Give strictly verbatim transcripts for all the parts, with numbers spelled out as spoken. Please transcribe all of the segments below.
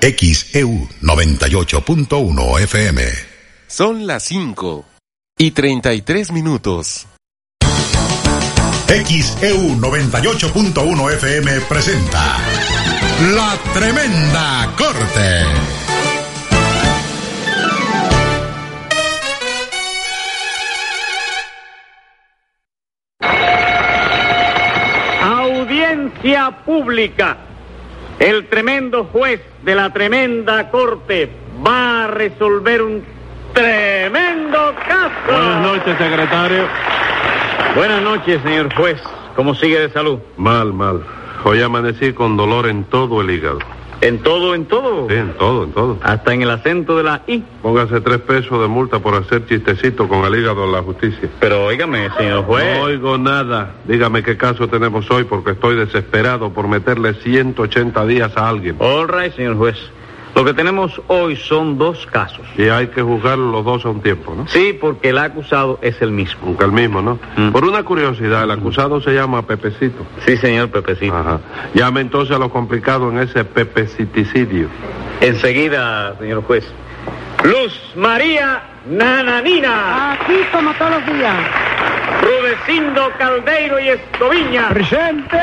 X E U noventa y ocho punto uno F M. Son las cinco y treinta y tres minutos. X E U noventa y ocho punto uno F M presenta La Tremenda Corte. Audiencia pública. El tremendo juez de la tremenda corte va a resolver un tremendo caso. Buenas noches, secretario. Buenas noches, señor juez. ¿Cómo sigue de salud? Mal, mal. Hoy amanecí con dolor en todo el hígado. ¿En todo, en todo? Sí, en todo, en todo. Hasta en el acento de la I. Póngase tres pesos de multa por hacer chistecito con el hígado de la justicia. Pero óigame, señor juez. No oigo nada. Dígame qué caso tenemos hoy, porque estoy desesperado por meterle ciento ochenta días a alguien. All right, señor juez. Lo que tenemos hoy son dos casos. Y hay que juzgar los dos a un tiempo, ¿no? Sí, porque el acusado es el mismo. Aunque el mismo, ¿no? Mm. Por una curiosidad, el acusado se llama Pepecito. Sí, señor Pepecito. Ajá. Llame entonces a lo complicado en ese pepeciticidio. Enseguida, señor juez. Luz María Nananina. Aquí como todos los días. Rudecindo Caldeiro y Escoviña. ¡Presente!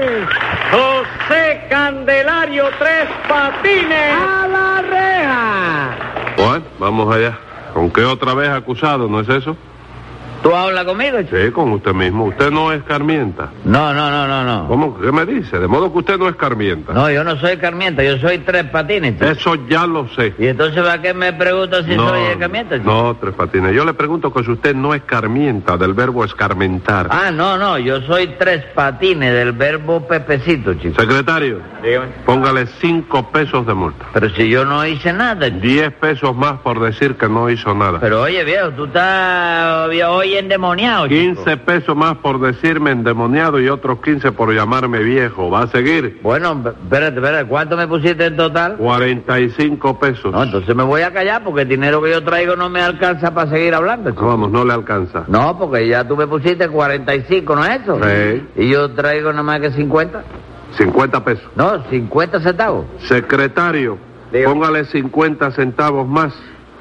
José Candelario Tres Patines. ¡A la reja! Bueno, vamos allá. ¿Con qué otra vez acusado, no es eso? ¿Tú hablas conmigo, chico? Sí, con usted mismo. Usted no es Carmienta. No, no, no, no, no. ¿Cómo? ¿Qué me dice? De modo que usted no es Carmienta. No, yo no soy Carmienta, yo soy Tres Patines, chico. Eso ya lo sé. ¿Y entonces para qué me preguntas si no, soy Carmienta, chico? No, Tres Patines. Yo le pregunto que si usted no es Carmienta, del verbo escarmentar. Ah, no, no, yo soy Tres Patines, del verbo Pepecito, chico. Secretario, Dígame. póngale cinco pesos de multa. Pero si yo no hice nada, chico. Diez pesos más por decir que no hizo nada. Pero oye, viejo, tú estás hoy endemoniado, chico. Quince pesos más por decirme endemoniado y otros quince por llamarme viejo. ¿Va a seguir? Bueno, espérate, espérate, ¿cuánto me pusiste en total? Cuarenta y cinco pesos. No, entonces me voy a callar porque el dinero que yo traigo no me alcanza para seguir hablando, chico. Vamos, no le alcanza. No, porque ya tú me pusiste cuarenta y cinco, ¿no es eso? Sí. Y yo traigo nada más que cincuenta. Cincuenta pesos. No, cincuenta centavos. Secretario, Diga. póngale cincuenta centavos más.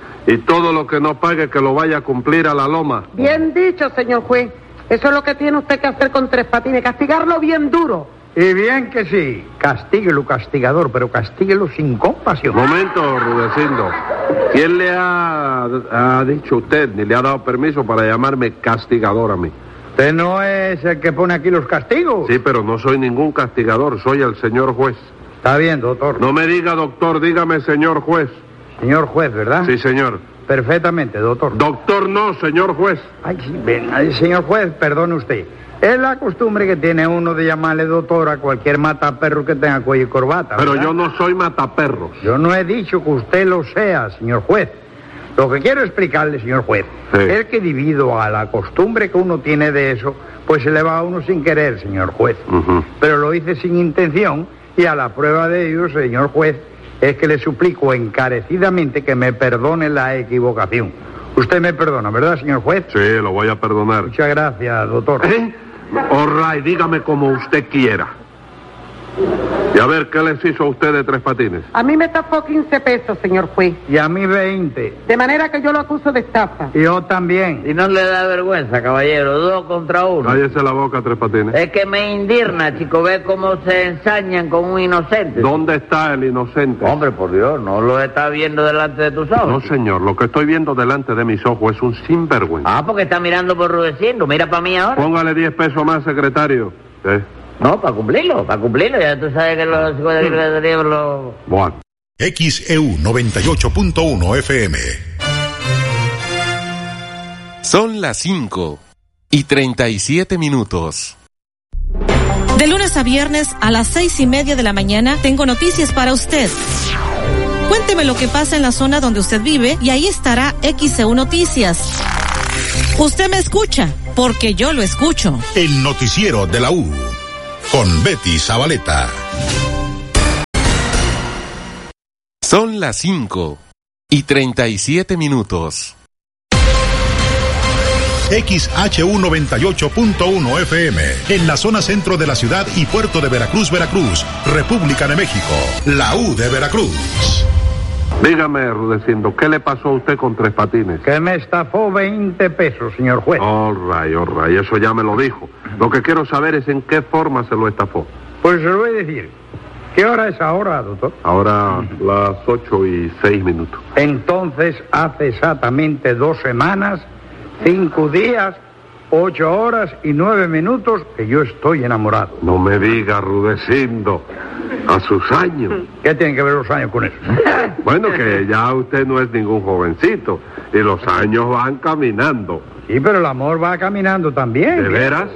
Y todo lo que no pague que lo vaya a cumplir a la loma. Bien dicho, señor juez. Eso es lo que tiene usted que hacer con Tres Patines, castigarlo bien duro. Y bien que sí, castíguelo, castigador, pero castíguelo sin compasión. Momento, Rudecindo. ¿Quién le ha, ha dicho a usted, ni le ha dado permiso para llamarme castigador a mí? ¿Usted no es el que pone aquí los castigos? Sí, pero no soy ningún castigador, soy el señor juez. Está bien, doctor. No me diga doctor, dígame señor juez. Señor juez, ¿verdad? Sí, señor. Perfectamente, doctor. Doctor no, señor juez. Ay, sí, ven, ay, señor juez, perdone usted. Es la costumbre que tiene uno de llamarle doctor a cualquier mataperro que tenga cuello y corbata, Pero ¿verdad? yo no soy mataperros. Yo no he dicho que usted lo sea, señor juez. Lo que quiero explicarle, señor juez, Sí. es que debido a la costumbre que uno tiene de eso, pues se le va a uno sin querer, señor juez. Ujú. Pero lo hice sin intención y a la prueba de ello, señor juez, es que le suplico encarecidamente que me perdone la equivocación. Usted me perdona, ¿verdad, señor juez? Sí, lo voy a perdonar. Muchas gracias, doctor. ¿Eh? All right, dígame como usted quiera. Y a ver, ¿qué les hizo a usted de Tres Patines? A mí me estafó quince pesos, señor juez. Y a mí veinte. De manera que yo lo acuso de estafa. Y yo también. Y no le da vergüenza, caballero, dos contra uno. Cállese la boca, Tres Patines. Es que me indigna, chico, ver cómo se ensañan con un inocente. ¿Dónde está el inocente? Hombre, por Dios, no lo estás viendo delante de tus ojos. No, señor, lo que estoy viendo delante de mis ojos es un sinvergüenza. Ah, porque está mirando por Rudecindo. Mira para mí ahora. Póngale diez pesos más, secretario. ¿Eh? No, para cumplirlo, para cumplirlo. Ya tú sabes que los secretarios lo... Bueno. X E U noventa y ocho punto uno F M. Son las cinco y treinta y siete minutos. De lunes a viernes a las seis y media de la mañana tengo noticias para usted. Cuénteme lo que pasa en la zona donde usted vive y ahí estará X E U Noticias. Usted me escucha, porque yo lo escucho. El noticiero de la U. Con Betty Zabaleta. Son las cinco y treinta y siete minutos. X H U noventa y ocho punto uno F M, en la zona centro de la ciudad y puerto de Veracruz, Veracruz, República de México, la U de Veracruz. Dígame, Rudecindo, ¿qué le pasó a usted con Tres Patines? Que me estafó veinte pesos, señor juez. All right, all right, eso ya me lo dijo. Lo que quiero saber es en qué forma se lo estafó. Pues se lo voy a decir. ¿Qué hora es ahora, doctor? Ahora las ocho y seis minutos. Entonces, hace exactamente dos semanas, cinco días, ocho horas y nueve minutos que yo estoy enamorado. No me diga, Rudecindo, a sus años. ¿Qué tienen que ver los años con eso? Bueno, que ya usted no es ningún jovencito y los años van caminando. Sí, pero el amor va caminando también. ¿De veras?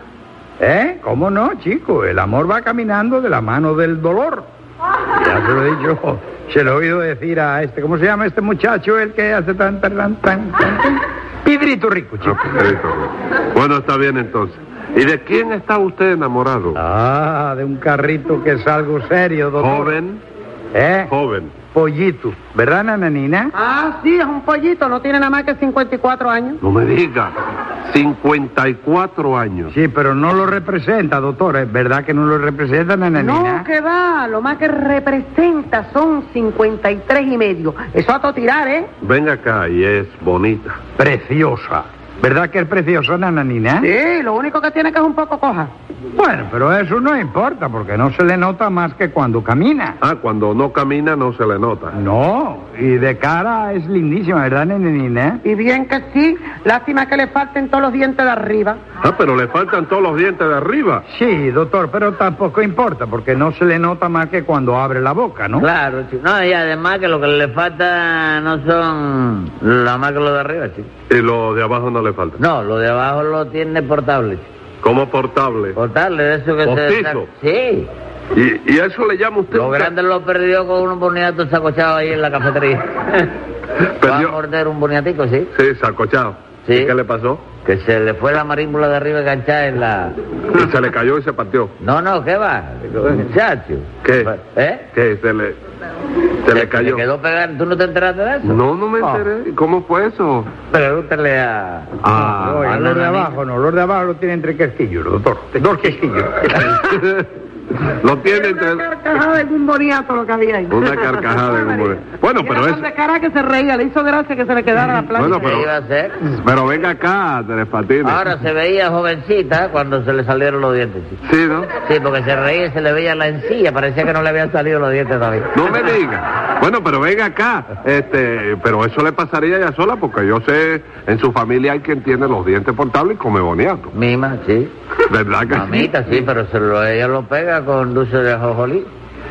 ¿Eh? ¿Cómo no, chico? El amor va caminando de la mano del dolor. Ya se lo he dicho, se lo he oído decir a este, ¿cómo se llama este muchacho? El que hace tan, tan, tan, tan, tan. Pedrito Rico, chico. Ah, Pedrito. Bueno, está bien entonces. ¿Y de quién está usted enamorado? Ah, de un carrito que es algo serio, doctor. ¿Joven? ¿Eh? Joven. Pollito, ¿verdad, nananina? Ah, sí, es un pollito, no tiene nada más que cincuenta y cuatro años. No me diga. cincuenta y cuatro años. Sí, pero no lo representa, doctor. ¿Es verdad que no lo representa, nananina? No, que va, lo más que representa son cincuenta y tres y medio. Eso a todo tirar, ¿eh? Venga acá, y es bonita. Preciosa. ¿Verdad que es preciosa, nananina? Sí, lo único que tiene que es un poco coja. Bueno, pero eso no importa, porque no se le nota más que cuando camina. Ah, cuando no camina no se le nota. No, y de cara es lindísima, ¿verdad, nenenina? Y bien que sí, lástima que le falten todos los dientes de arriba. Ah, pero le faltan todos los dientes de arriba. Sí, doctor, pero tampoco importa, porque no se le nota más que cuando abre la boca, ¿no? Claro, chico. No, y además que lo que le falta no son la más que lo de arriba, chico. Y lo de abajo no le falta. No, lo de abajo lo tiene portable, chico. ¿Cómo portable? Portable, de eso que ¿Postizo? se... Sí. ¿Y, ¿Y eso le llama usted? Lo grande lo perdió con un boniato sacochado ahí en la cafetería. Va a morder un boniatico, ¿sí? Sí, sacochado. Sí. ¿Y qué le pasó? Que se le fue la marímbula de arriba enganchada en la... Y se le cayó y se partió. No, no, ¿qué va? Muchacho. ¿Qué? ¿Eh? ¿Qué? Se le... Se le cayó. Se quedó pegado. ¿Tú no te enteraste de eso? No, no me enteré. Oh. ¿Cómo fue eso? Pregúntale a... Ah, no, oye, los de abajo no, los de abajo lo tienen entre quesquillos, doctor. Dos quesquillos. Lo tiene Una entre... carcajada de un boniato lo que había ahí. Una carcajada de un boniato. Bueno, pero es... es... de cara que se reía, le hizo gracia que se le quedara la playa. Bueno, pero... ¿Qué iba a hacer? Pero venga acá, Tres Patines. Ahora se veía jovencita cuando se le salieron los dientes, chico. Sí, ¿no? Sí, porque se reía y se le veía la encía, parecía que no le habían salido los dientes todavía. No me diga. Bueno, pero venga acá. Este, pero eso le pasaría a ella sola, porque yo sé, en su familia hay quien tiene los dientes portables y come boniato. Mima, sí. ¿Verdad que Mamita, sí, pero se lo, ella lo pega con dulce de ajonjolí.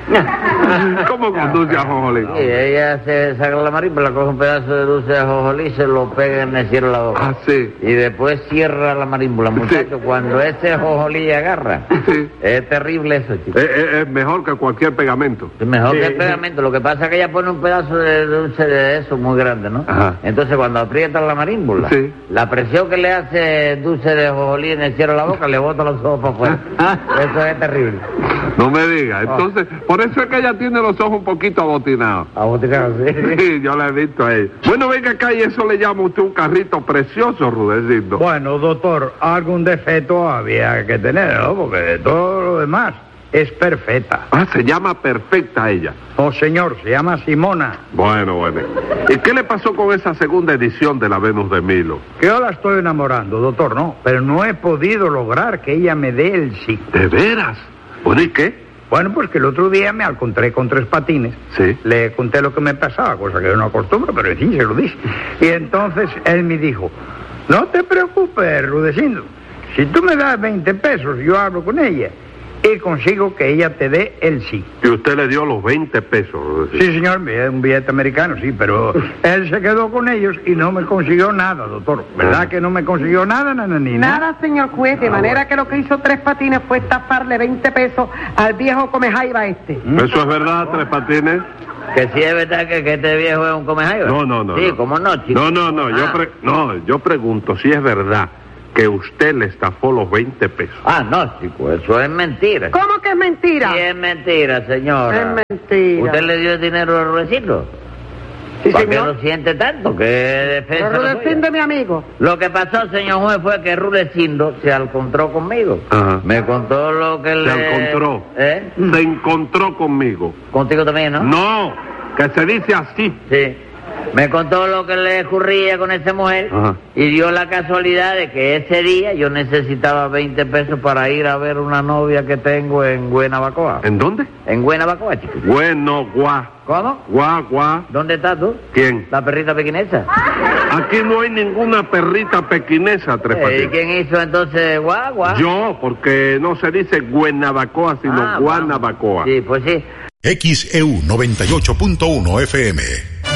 ¿Cómo conduce a Jojolín? Sí, ella se saca la marímbula, coge un pedazo de dulce de ajonjolí, se lo pega en el cielo de la boca. Ah, sí. Y después cierra la marímbula, muchacho. Sí. Cuando ese ajonjolí agarra, Sí. es terrible eso, chico. Es, es- es mejor que cualquier pegamento. Es mejor Sí. que el pegamento. Lo que pasa es que ella pone un pedazo de dulce de eso muy grande, ¿no? Ajá. Entonces cuando aprieta la marímbula, Sí. la presión que le hace dulce de ajonjolí en el cielo de la boca le bota los ojos para afuera. Eso es terrible. No me diga. Entonces, por eso es que ella tiene los ojos un poquito abotinados. Abotinado, sí. Sí, yo la he visto a ella. Bueno, venga acá y eso le llama a usted un carrito precioso, Rudecindo. Bueno, doctor, algún defecto había que tener, ¿no? Porque todo lo demás es perfecta. Ah, se llama perfecta ella. Oh, señor, se llama Simona. Bueno, bueno. ¿Y qué le pasó con esa segunda edición de la Venus de Milo? Que yo la estoy enamorando, doctor, ¿no? Pero no he podido lograr que ella me dé el sí. ¿De veras? Bueno, ¿y qué? Bueno, pues que el otro día me encontré con Tres Patines. Sí. Le conté lo que me pasaba, cosa que yo no acostumbro, pero en fin, se lo dije. Y entonces él me dijo, no te preocupes, Rudecindo. Si tú me das veinte pesos, yo hablo con ella y consigo que ella te dé el sí. Y usted le dio los veinte pesos, Rudecindo. Sí, señor, un billete americano, sí, pero él se quedó con ellos y no me consiguió nada, doctor. ¿Verdad que no me consiguió nada, nananina? Nada, señor juez, de Ah, manera bueno. que lo que hizo Tres Patines fue estafarle veinte pesos al viejo comejaiba este. ¿Eso es verdad, Tres Patines? Que sí es verdad que, que este viejo es un comejaiba. No, no, no. Sí, no. ¿cómo no, chico? No, no, no. Yo, Ah. pre- no, yo pregunto si es verdad que usted le estafó los veinte pesos. Ah, no, chico, eso es mentira. ¿Cómo que es mentira? Sí, es mentira, señora. Es mentira. ¿Usted le dio el dinero al Rudecindo? Sí, ¿Para qué señor. lo siente tanto? ¿Qué defensa? Pero la Rudecindo suya? es mi amigo. Lo que pasó, señor juez, fue que Rudecindo se encontró conmigo. Ajá. Me contó lo que Se le... encontró. ¿Eh? Se encontró conmigo. Contigo también, ¿no? No, que se dice así. Sí. Me contó lo que le ocurría con esa mujer. Ajá. Y dio la casualidad de que ese día yo necesitaba veinte pesos para ir a ver una novia que tengo en Guenabacoa. ¿En dónde? En Guenabacoa, chico. Bueno, guá. ¿Cómo? Guá, guá. ¿Dónde estás tú? ¿Quién? La perrita pequinesa. Aquí no hay ninguna perrita pequinesa, Tres Eh, ¿Y Patines. quién hizo entonces guau, guau? Yo, porque no se dice Guenabacoa, sino Ah, Guanabacoa. Sí, pues sí. X E U noventa y ocho punto uno F M.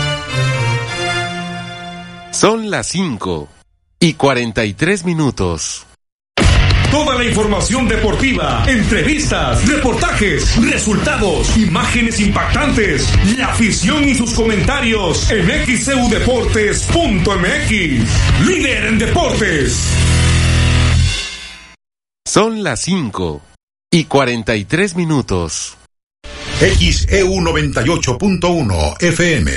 Son las cinco y cuarenta y tres minutos. Toda la información deportiva, entrevistas, reportajes, resultados, imágenes impactantes, la afición y sus comentarios en X E U Deportes punto M X. Líder en deportes. Son las cinco y cuarenta y tres minutos. X E U noventa y ocho punto uno F M.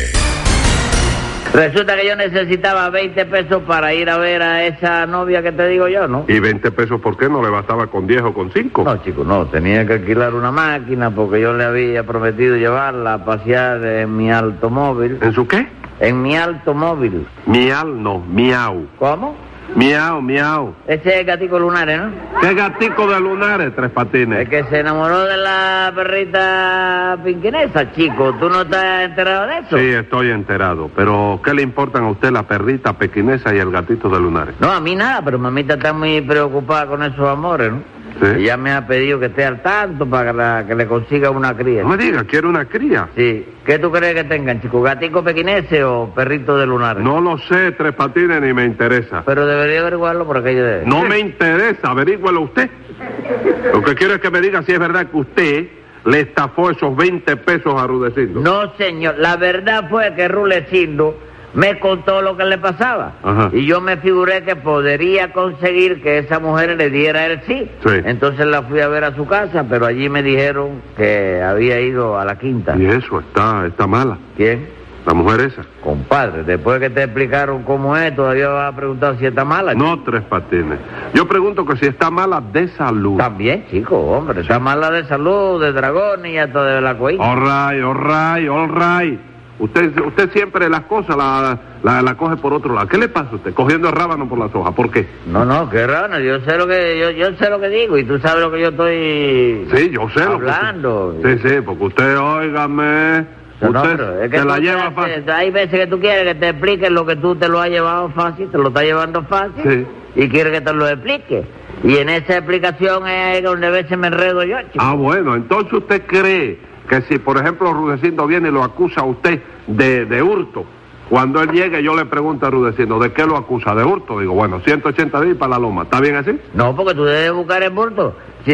Resulta que yo necesitaba veinte pesos para ir a ver a esa novia que te digo yo, ¿no? ¿Y veinte pesos por qué? ¿No le bastaba con diez o con cinco? No, chico, no. Tenía que alquilar una máquina porque yo le había prometido llevarla a pasear en mi automóvil. ¿En su qué? En mi automóvil. Miau, no, miau. ¿Cómo? Miau, miau. Ese es el gatico lunares, ¿no? ¿Qué gatico de lunares, Tres Patines? Es que se enamoró de la perrita pinquinesa, chico. ¿Tú no estás enterado de eso? Sí, estoy enterado. Pero, ¿qué le importan a usted la perrita pequinesa y el gatito de lunares? No, a mí nada, pero mamita está muy preocupada con esos amores, ¿no? Sí. Ella me ha pedido que esté al tanto para que, la- que le consiga una cría. No me diga, ¿quiere una cría? Sí. ¿Qué tú crees que tengan, chico? ¿Gatico pequinese o perrito de lunares? No lo sé, Tres Patines, ni me interesa. Pero debería averiguarlo por aquello de... No me interesa, averígüelo usted. Lo que quiero es que me diga si es verdad que usted le estafó esos veinte pesos a Rudecindo. No, señor. La verdad fue que Rulecindo me contó lo que le pasaba. Ajá. Y yo me figuré que podría conseguir que esa mujer le diera el sí. Sí. Entonces la fui a ver a su casa, pero allí me dijeron que había ido a la quinta. Y eso, está, está mala. ¿Quién? La mujer esa. Compadre, después que te explicaron cómo es, todavía vas a preguntar si está mala. No, Tres Patines. Yo pregunto que si está mala de salud. También, chico, hombre. Está mala de salud, de dragón y hasta de la coína. All right, all right, all right. Usted, usted siempre las cosas la, la, la coge por otro lado. ¿Qué le pasa a usted? Cogiendo rábano por las hojas. ¿Por qué? No, no, qué raro. Yo sé lo que yo, yo sé lo que digo y tú sabes lo que yo estoy Sí, yo sé hablando. lo que usted... Sí, sí, porque usted, óigame... No, no, usted pero es que se la tú lleva te fácil. haces- hay veces que tú quieres que te expliquen lo que tú te lo has llevado fácil, te lo estás llevando fácil, Sí. y quieres que te lo explique. Y en esa explicación es donde a veces me enredo yo, chico. Ah, bueno, entonces usted cree que si, por ejemplo, Rudecindo viene y lo acusa a usted de, de hurto, cuando él llegue yo le pregunto a Rudecindo, ¿de qué lo acusa? ¿De hurto? Digo, bueno, ciento ochenta días para la loma. ¿Está bien así? No, porque tú debes buscar el bulto. Si eh,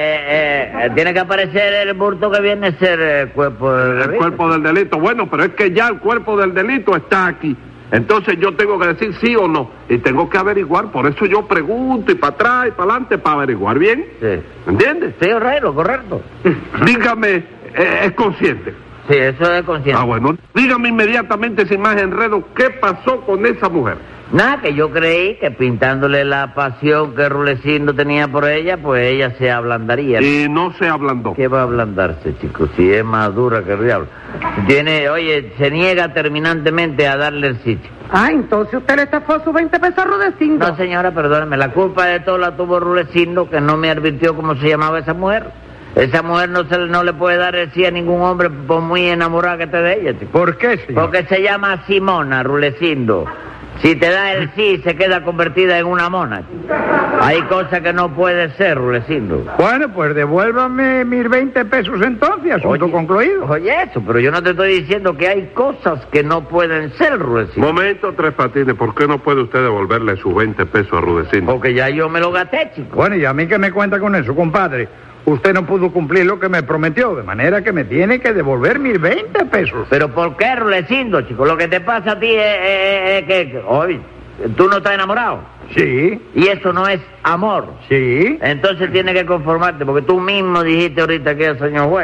eh, eh, tiene que aparecer el bulto que viene a ser el cuerpo del El delito. cuerpo del delito. Bueno, pero es que ya el cuerpo del delito está aquí. Entonces yo tengo que decir sí o no. Y tengo que averiguar. Por eso yo pregunto y para atrás y para adelante para averiguar bien. Sí. ¿Entiende? Sí, correcto, correcto. Dígame, eh, ¿es consciente? Sí, eso es consciente. Ah, bueno. Dígame inmediatamente, sin más enredo, ¿qué pasó con esa mujer? Nada, que yo creí que pintándole la pasión que Rulecindo tenía por ella, pues ella se ablandaría. Y no se ablandó. ¿Qué va a ablandarse, chico? Si es más dura que el diablo. Tiene, oye, se niega terminantemente a darle el sitio. Ah, entonces usted le estafó sus veinte pesos a Rudecindo. No, señora, perdóneme, la culpa de todo la tuvo Rulecindo, que no me advirtió cómo se llamaba esa mujer. Esa mujer no se no le puede dar el sí a ningún hombre por muy enamorada que esté de ella, chico. ¿Por qué, señor? Porque se llama Simona, Rulecindo. Si te da el sí, se queda convertida en una mona. Hay cosas que no puede ser, Rulecindo. Bueno, pues devuélvame mis veinte pesos entonces, asunto Oye, concluido. Oye, eso, pero yo no te estoy diciendo que hay cosas que no pueden ser, Rulecindo. Momento, Tres Patines, ¿por qué no puede usted devolverle sus veinte pesos a Rudecindo? Porque ya yo me lo gasté, chico. Bueno, ¿y a mí qué me cuenta con eso, compadre? Usted no pudo cumplir lo que me prometió, de manera que me tiene que devolver mis veinte pesos. Pero ¿por qué, Rulecindo, chico? Lo que te pasa a ti es, es- es que, que- oye, tú no estás enamorado. Sí, Y eso no es amor. sí. Entonces tienes que conformarte, porque tú mismo dijiste ahorita que, señor juez,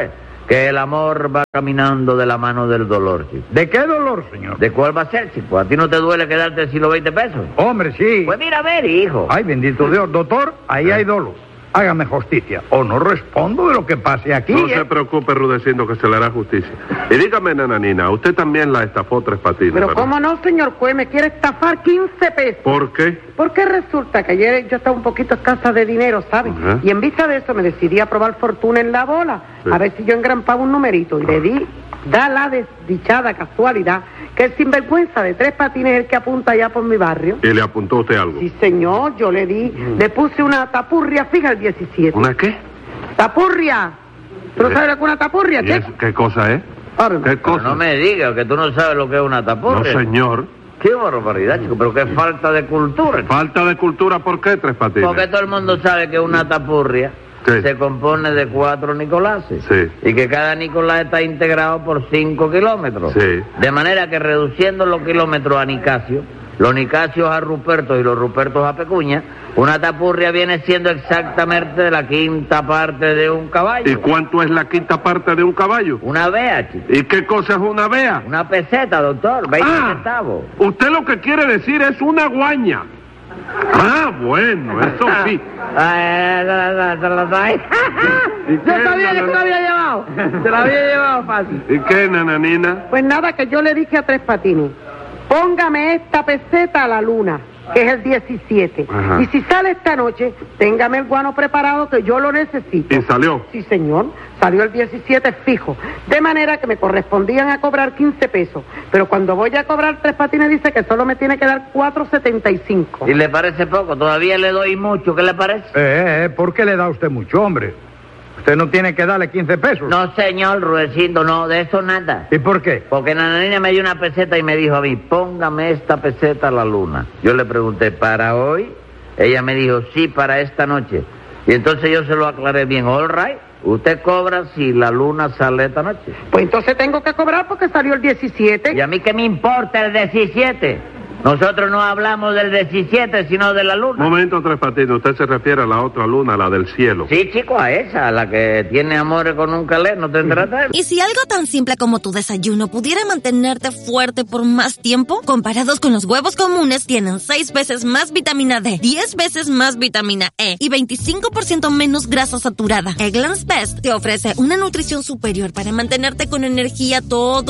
que el amor va caminando de la mano del dolor, chico. ¿De qué dolor, señor? ¿De cuál va a ser, chico? ¿A ti no te duele quedarte sin los veinte pesos? Hombre, sí. Pues mira, a ver, hijo. Ay, bendito Dios. Doctor, ahí hay dolor. Hágame justicia, o no respondo de lo que pase aquí. No ¿eh? se preocupe, Rudecindo, que se le hará justicia. Y dígame, nananina, usted también la estafó Tres Patines, Pero ¿verdad? cómo no, señor juez, me quiere estafar quince pesos. ¿Por qué? Porque resulta que ayer yo estaba un poquito escasa de dinero, ¿sabes? Ajá. Y en vista de eso me decidí a probar fortuna en la bola, Sí. a ver si yo engrampaba un numerito. Y le di, da la desdichada casualidad que el sinvergüenza de Tres Patines es el que apunta allá por mi barrio. ¿Y le apuntó usted algo? Sí, señor, yo le di, le puse una tapurria fija al diecisiete. ¿Una qué? ¡Tapurria! ¿Tú no ¿Eh? sabes lo que es una tapurria, ¿Y che? es- ¿Qué cosa es? Ave ¿Qué María. Pero cosa? no me digas que tú no sabes lo que es una No, tapurria. señor. Qué barbaridad, chico, pero qué falta de cultura. chico. Falta de cultura, ¿por qué, Tres Patines? Porque todo el mundo sabe que una tapurria Sí. se compone de cuatro Nicolases. Sí. Y que cada Nicolás está integrado por cinco kilómetros. Sí. De manera que reduciendo los kilómetros a Nicasio, los Nicasios a Rupertos y los Rupertos a Pecuña, una tapurria viene siendo exactamente de la quinta parte de un caballo. ¿Y cuánto es la quinta parte de un caballo? Una vea, chico. ¿Y qué cosa es una vea? Una peseta, doctor, veinte Ah, centavos. usted lo que quiere decir es una guaña. Ah, bueno, eso sí. Ay, la, la, la, la, la. ¿Y Yo qué, sabía que nana- se la había llevado. Se la había llevado fácil. ¿Y qué, nananina? Pues nada, que yo le dije a Tres Patines, póngame esta peseta a la luna, que es el diecisiete. Ajá. Y si sale esta noche, téngame el guano preparado, que yo lo necesito. ¿Y salió? Sí, señor, salió el diecisiete fijo. De manera que me correspondían a cobrar quince pesos. Pero cuando voy a cobrar, Tres Patines dice que solo me tiene que dar cuatro setenta y cinco. ¿Y le parece poco? Todavía le doy mucho, ¿qué le parece? Eh, eh, ¿por qué le da usted mucho, hombre? Usted no tiene que darle quince pesos. No, señor, Rudecindo, no, de eso nada. ¿Y por qué? Porque Nananina me dio una peseta y me dijo a mí, póngame esta peseta a la luna. Yo le pregunté, ¿para hoy? Ella me dijo, sí, para esta noche. Y entonces yo se lo aclaré bien, all right, usted cobra si la luna sale esta noche. Pues entonces tengo que cobrar porque salió el diecisiete. ¿Y a mí qué me importa el diecisiete? Nosotros no hablamos del diecisiete, sino de la luna. Momento, Tres Patines, usted se refiere a la otra luna, la del cielo. Sí, chico, a esa, a la que tiene amores con un calé, ¿no te trata? Y si algo tan simple como tu desayuno pudiera mantenerte fuerte por más tiempo, comparados con los huevos comunes, tienen seis veces más vitamina D, diez veces más vitamina E y veinticinco por ciento menos grasa saturada. Eggland's Best te ofrece una nutrición superior para mantenerte con energía todo